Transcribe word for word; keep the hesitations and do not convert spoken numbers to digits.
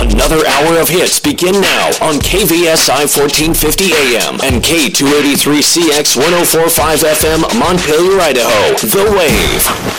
Another hour of hits begin now on K V S I fourteen fifty A M and K two eighty-three C X one oh four point five F M, Montpelier, Idaho. The Wave.